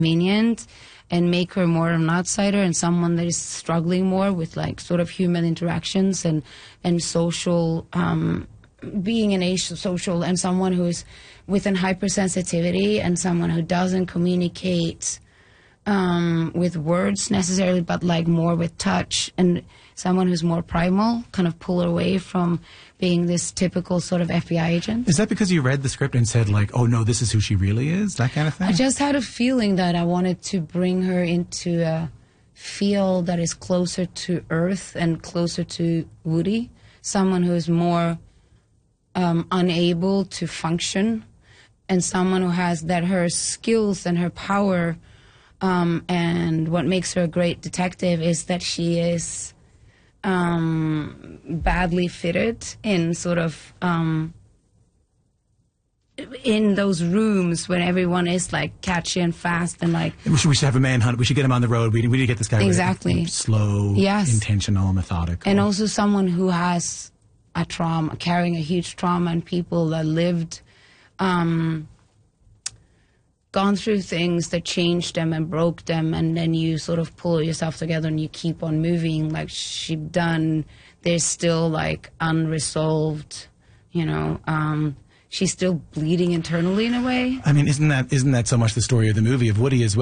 convenient and make her more of an outsider and someone that is struggling more with like sort of human interactions and social, being an social, and someone who is with an hypersensitivity and someone who doesn't communicate with words necessarily, but like more with touch, and someone who's more primal, kind of pull her away from being this typical sort of FBI agent. Is that because you read the script and said like, oh no, this is who she really is, that kind of thing? I just had a feeling that I wanted to bring her into a field that is closer to Earth and closer to Woody, someone who is more unable to function, and someone who has that her skills and her power, and what makes her a great detective is that she is badly fitted in sort of in those rooms when everyone is like catchy and fast and like we should have a manhunt. We should get him on the road. We need to get this guy exactly slow, yes, intentional, methodical, and also someone who has a trauma, carrying a huge trauma, and people that lived, gone through things that changed them and broke them, and then you sort of pull yourself together and you keep on moving like she's done. There's still like unresolved, you know, she's still bleeding internally in a way. I mean, isn't that so much the story of the movie, of Woody as well?